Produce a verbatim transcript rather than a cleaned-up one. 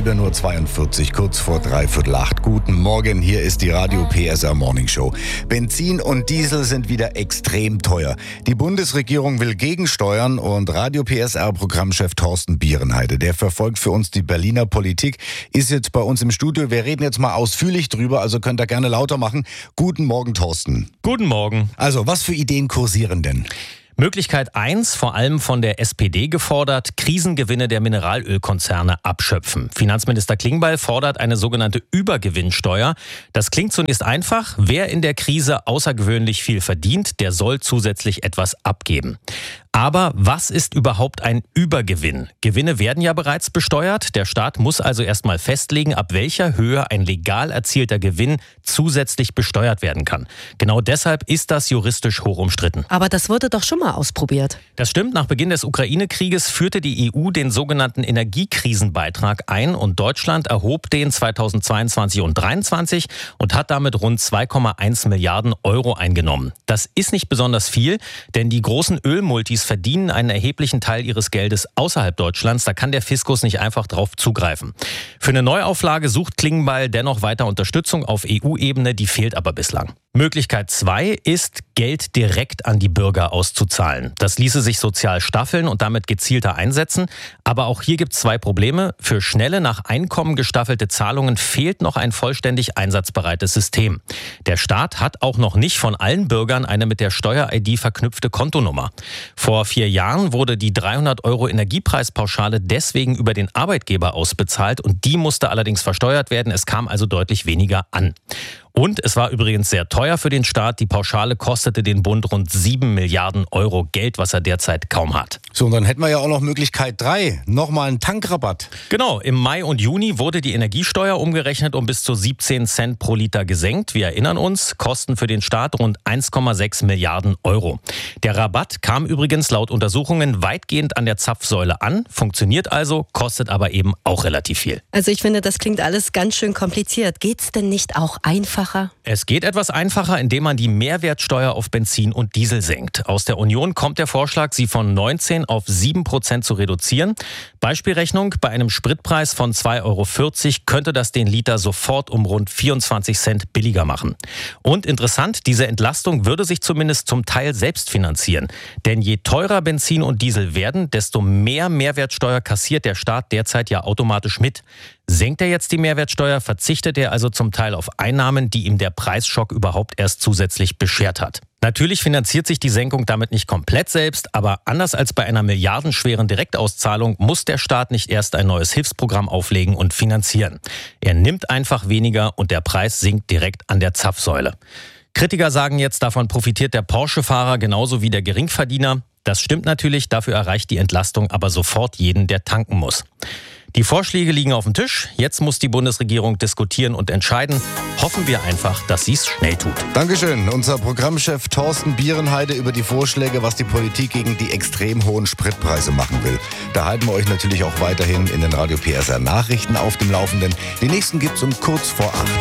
sieben Uhr zweiundvierzig, kurz vor dreiviertel acht. Guten Morgen, hier ist die Radio P S R Morning Show. Benzin und Diesel sind wieder extrem teuer. Die Bundesregierung will gegensteuern und Radio P S R-Programmchef Thorsten Bierenheide, der verfolgt für uns die Berliner Politik, ist jetzt bei uns im Studio. Wir reden jetzt mal ausführlich drüber, also könnt ihr gerne lauter machen. Guten Morgen, Thorsten. Guten Morgen. Also, was für Ideen kursieren denn? Möglichkeit eins, vor allem von der S P D gefordert, Krisengewinne der Mineralölkonzerne abschöpfen. Finanzminister Klingbeil fordert eine sogenannte Übergewinnsteuer. Das klingt zunächst einfach. Wer in der Krise außergewöhnlich viel verdient, der soll zusätzlich etwas abgeben. Aber was ist überhaupt ein Übergewinn? Gewinne werden ja bereits besteuert. Der Staat muss also erstmal festlegen, ab welcher Höhe ein legal erzielter Gewinn zusätzlich besteuert werden kann. Genau deshalb ist das juristisch hoch umstritten. Aber das wurde doch schon mal ausprobiert. Das stimmt. Nach Beginn des Ukraine-Krieges führte die E U den sogenannten Energiekrisenbeitrag ein und Deutschland erhob den zweitausendzweiundzwanzig und zweitausenddreiundzwanzig und hat damit rund zwei Komma eins Milliarden Euro eingenommen. Das ist nicht besonders viel, denn die großen Ölmultis verdienen einen erheblichen Teil ihres Geldes außerhalb Deutschlands. Da kann der Fiskus nicht einfach drauf zugreifen. Für eine Neuauflage sucht Klingbeil dennoch weiter Unterstützung auf E U-Ebene, die fehlt aber bislang. Möglichkeit zwei ist, Geld direkt an die Bürger auszuzahlen. Das ließe sich sozial staffeln und damit gezielter einsetzen. Aber auch hier gibt es zwei Probleme. Für schnelle, nach Einkommen gestaffelte Zahlungen fehlt noch ein vollständig einsatzbereites System. Der Staat hat auch noch nicht von allen Bürgern eine mit der Steuer-I D verknüpfte Kontonummer. Vor vier Jahren wurde die dreihundert Euro Energiepreispauschale deswegen über den Arbeitgeber ausbezahlt und die musste allerdings versteuert werden. Es kam also deutlich weniger an. Und es war übrigens sehr teuer für den Staat. Die Pauschale kostete den Bund rund sieben Milliarden Euro Geld, was er derzeit kaum hat. So, und dann hätten wir ja auch noch Möglichkeit drei, nochmal einen Tankrabatt. Genau, im Mai und Juni wurde die Energiesteuer umgerechnet um bis zu siebzehn Cent pro Liter gesenkt. Wir erinnern uns, Kosten für den Staat rund eins Komma sechs Milliarden Euro. Der Rabatt kam übrigens laut Untersuchungen weitgehend an der Zapfsäule an, funktioniert also, kostet aber eben auch relativ viel. Also ich finde, das klingt alles ganz schön kompliziert. Geht's denn nicht auch einfach? Es geht etwas einfacher, indem man die Mehrwertsteuer auf Benzin und Diesel senkt. Aus der Union kommt der Vorschlag, sie von neunzehn auf sieben Prozent zu reduzieren. Beispielrechnung, bei einem Spritpreis von zwei Euro vierzig könnte das den Liter sofort um rund vierundzwanzig Cent billiger machen. Und interessant, diese Entlastung würde sich zumindest zum Teil selbst finanzieren. Denn je teurer Benzin und Diesel werden, desto mehr Mehrwertsteuer kassiert der Staat derzeit ja automatisch mit. Senkt er jetzt die Mehrwertsteuer, verzichtet er also zum Teil auf Einnahmen, die ihm der Preisschock überhaupt erst zusätzlich beschert hat. Natürlich finanziert sich die Senkung damit nicht komplett selbst, aber anders als bei einer milliardenschweren Direktauszahlung muss der Staat nicht erst ein neues Hilfsprogramm auflegen und finanzieren. Er nimmt einfach weniger und der Preis sinkt direkt an der Zapfsäule. Kritiker sagen jetzt, davon profitiert der Porsche-Fahrer genauso wie der Geringverdiener. Das stimmt natürlich, dafür erreicht die Entlastung aber sofort jeden, der tanken muss. Die Vorschläge liegen auf dem Tisch. Jetzt muss die Bundesregierung diskutieren und entscheiden. Hoffen wir einfach, dass sie es schnell tut. Dankeschön. Unser Programmchef Thorsten Bierenheide über die Vorschläge, was die Politik gegen die extrem hohen Spritpreise machen will. Da halten wir euch natürlich auch weiterhin in den Radio P S R Nachrichten auf dem Laufenden. Die nächsten gibt's um kurz vor acht.